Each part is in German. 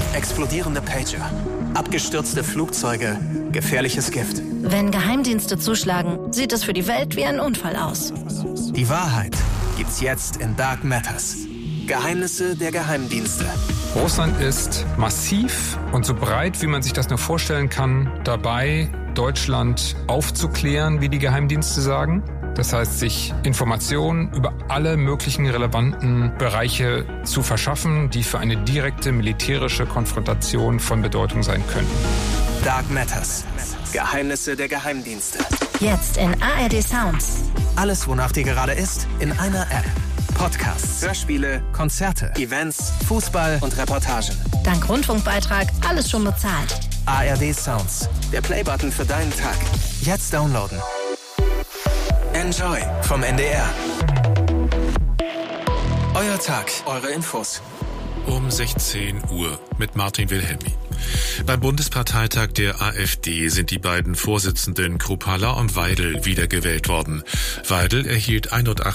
Explodierende Pager, abgestürzte Flugzeuge, gefährliches Gift. Wenn Geheimdienste zuschlagen, sieht es für die Welt wie ein Unfall aus. Die Wahrheit gibt's jetzt in Dark Matters. Geheimnisse der Geheimdienste. Russland ist massiv und so breit, wie man sich das nur vorstellen kann, dabei, Deutschland aufzuklären, wie die Geheimdienste sagen. Das heißt, sich Informationen über alle möglichen relevanten Bereiche zu verschaffen, die für eine direkte militärische Konfrontation von Bedeutung sein könnten. Dark Matters. Geheimnisse der Geheimdienste. Jetzt in ARD Sounds. Alles, wonach dir gerade ist, in einer App. Podcasts, Hörspiele, Konzerte, Events, Fußball und Reportagen. Dank Rundfunkbeitrag alles schon bezahlt. ARD Sounds. Der Playbutton für deinen Tag. Jetzt downloaden. Enjoy vom NDR. Euer Tag, eure Infos. Um 16 Uhr mit Martin Wilhelmi. Beim Bundesparteitag der AfD sind die beiden Vorsitzenden Kruppalla und Weidel wiedergewählt worden. Weidel erhielt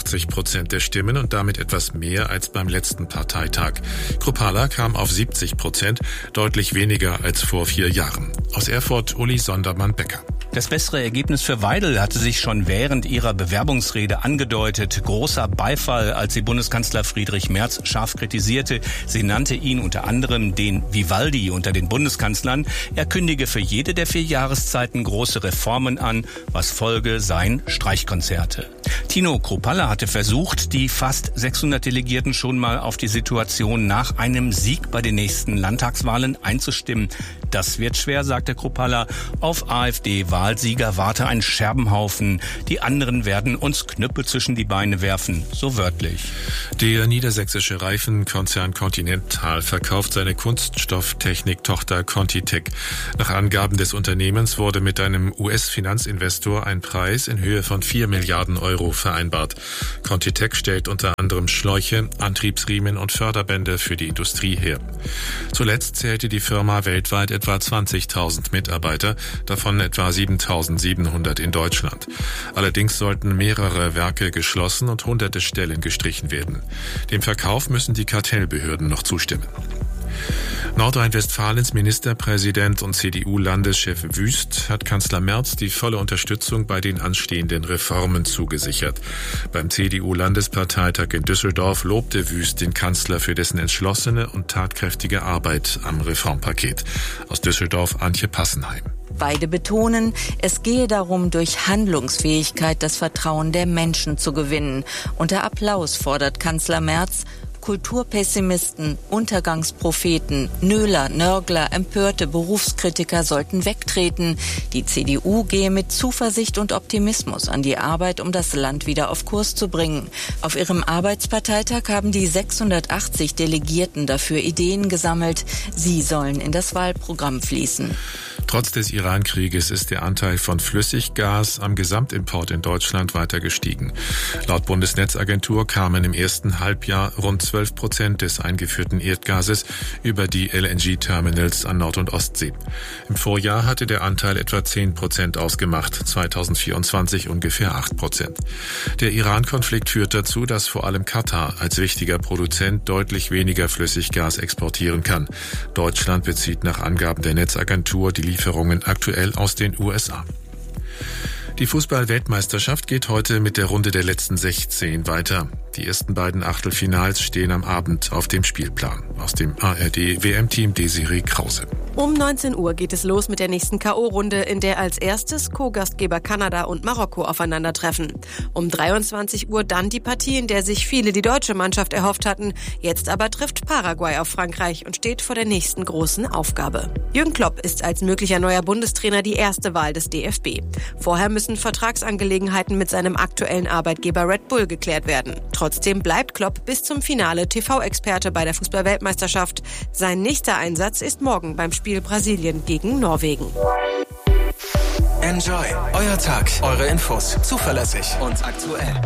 81% der Stimmen und damit etwas mehr als beim letzten Parteitag. Kruppalla kam auf 70%, deutlich weniger als vor 4 Jahren. Aus Erfurt Uli Sondermann-Becker. Das bessere Ergebnis für Weidel hatte sich schon während ihrer Bewerbungsrede angedeutet. Großer Beifall, als sie Bundeskanzler Friedrich Merz scharf kritisierte. Sie nannte ihn unter anderem den Vivaldi unter den Bundeskanzlern. Er kündige für jede der 4 Jahreszeiten große Reformen an, was Folge seien Streichkonzerte. Tino Kruppalla hatte versucht, die fast 600 Delegierten schon mal auf die Situation nach einem Sieg bei den nächsten Landtagswahlen einzustimmen. Das wird schwer, sagte Kruppalla. Auf AfD-Wahlsieger warte ein Scherbenhaufen. Die anderen werden uns Knüppel zwischen die Beine werfen, so wörtlich. Der niedersächsische Reifenkonzern Continental verkauft seine Kunststofftechnik-Tochter Contitech. Nach Angaben des Unternehmens wurde mit einem US-Finanzinvestor ein Preis in Höhe von 4 Milliarden Euro vereinbart. Contitech stellt unter anderem Schläuche, Antriebsriemen und Förderbänder für die Industrie her. Zuletzt zählte die Firma weltweit etwa 20.000 Mitarbeiter, davon etwa 7.700 in Deutschland. Allerdings sollten mehrere Werke geschlossen und hunderte Stellen gestrichen werden. Dem Verkauf müssen die Kartellbehörden noch zustimmen. Nordrhein-Westfalens Ministerpräsident und CDU-Landeschef Wüst hat Kanzler Merz die volle Unterstützung bei den anstehenden Reformen zugesichert. Beim CDU-Landesparteitag in Düsseldorf lobte Wüst den Kanzler für dessen entschlossene und tatkräftige Arbeit am Reformpaket. Aus Düsseldorf Antje Passenheim. Beide betonen, es gehe darum, durch Handlungsfähigkeit das Vertrauen der Menschen zu gewinnen. Unter Applaus fordert Kanzler Merz, Kulturpessimisten, Untergangspropheten, Nöler, Nörgler, empörte Berufskritiker sollten wegtreten. Die CDU gehe mit Zuversicht und Optimismus an die Arbeit, um das Land wieder auf Kurs zu bringen. Auf ihrem Arbeitsparteitag haben die 680 Delegierten dafür Ideen gesammelt. Sie sollen in das Wahlprogramm fließen. Trotz des Iran-Krieges ist der Anteil von Flüssiggas am Gesamtimport in Deutschland weiter gestiegen. Laut Bundesnetzagentur kamen im ersten Halbjahr rund 12% des eingeführten Erdgases über die LNG-Terminals an Nord- und Ostsee. Im Vorjahr hatte der Anteil etwa 10% ausgemacht, 2024 ungefähr 8%. Der Iran-Konflikt führt dazu, dass vor allem Katar als wichtiger Produzent deutlich weniger Flüssiggas exportieren kann. Deutschland bezieht nach Angaben der Netzagentur die Lieferungen aktuell aus den USA. Die Fußball-Weltmeisterschaft geht heute mit der Runde der letzten 16 weiter. Die ersten beiden Achtelfinals stehen am Abend auf dem Spielplan. Aus dem ARD-WM-Team Desiree Krause. Um 19 Uhr geht es los mit der nächsten K.O.-Runde, in der als erstes Co-Gastgeber Kanada und Marokko aufeinandertreffen. Um 23 Uhr dann die Partie, in der sich viele die deutsche Mannschaft erhofft hatten. Jetzt aber trifft Paraguay auf Frankreich und steht vor der nächsten großen Aufgabe. Jürgen Klopp ist als möglicher neuer Bundestrainer die erste Wahl des DFB. Vorher müssen Vertragsangelegenheiten mit seinem aktuellen Arbeitgeber Red Bull geklärt werden. Trotzdem bleibt Klopp bis zum Finale TV-Experte bei der Fußball-Weltmeisterschaft. Sein nächster Einsatz ist morgen beim Spiel Brasilien gegen Norwegen. Enjoy. Euer Tag, eure Infos. Zuverlässig und aktuell.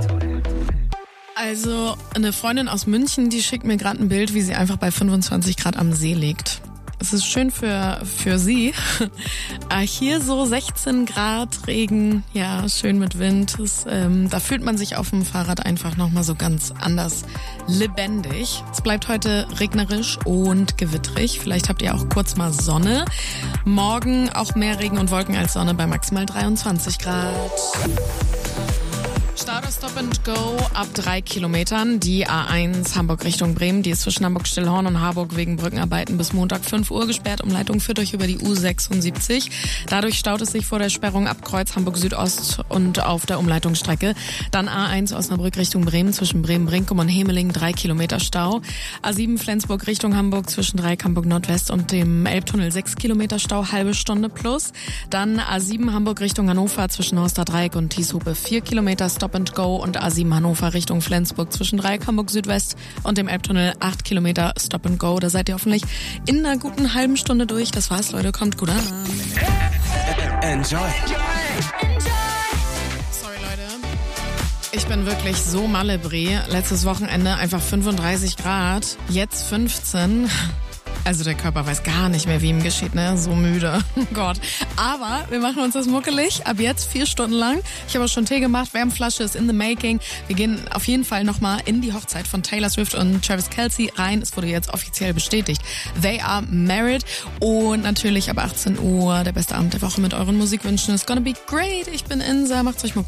Also eine Freundin aus München, die schickt mir gerade ein Bild, wie sie einfach bei 25 Grad am See liegt. es ist schön für Sie. Hier so 16 Grad, Regen, ja, schön mit Wind. Da fühlt man sich auf dem Fahrrad einfach nochmal so ganz anders lebendig. Es bleibt heute regnerisch und gewitterig. Vielleicht habt ihr auch kurz mal Sonne. Morgen auch mehr Regen und Wolken als Sonne bei maximal 23 Grad. Start oder Stop and Go ab 3 Kilometern. Die A1 Hamburg Richtung Bremen, die ist zwischen Hamburg-Stillhorn und Harburg wegen Brückenarbeiten bis Montag 5 Uhr gesperrt. Umleitung führt euch über die U76. Dadurch staut es sich vor der Sperrung ab Kreuz Hamburg Südost und auf der Umleitungsstrecke. Dann A1 Osnabrück Richtung Bremen zwischen Bremen-Brinkum und Hemeling 3 Kilometer Stau. A7 Flensburg Richtung Hamburg zwischen Dreieck Hamburg Nordwest und dem Elbtunnel 6 Kilometer Stau, halbe Stunde plus. Dann A7 Hamburg Richtung Hannover zwischen Horster Dreieck und Thieshupe 4 Kilometer Stop and Go und A7 Hannover Richtung Flensburg zwischen Dreieck Hamburg Südwest und dem Elbtunnel 8 Kilometer Stop and Go. Da seid ihr hoffentlich in einer guten halben Stunde durch. Das war's, Leute. Kommt gut an. Enjoy. Sorry, Leute. Ich bin wirklich so Malebri. Letztes Wochenende einfach 35 Grad. Jetzt 15. Also der Körper weiß gar nicht mehr, wie ihm geschieht, ne? So müde. Oh Gott. Aber wir machen uns das muckelig. Ab jetzt 4 Stunden lang. Ich habe auch schon Tee gemacht. Wärmflasche ist in the making. Wir gehen auf jeden Fall nochmal in die Hochzeit von Taylor Swift und Travis Kelce rein. Es wurde jetzt offiziell bestätigt. They are married. Und natürlich ab 18 Uhr der beste Abend der Woche mit euren Musikwünschen. It's gonna be great. Ich bin Insa. Macht's euch muckelig.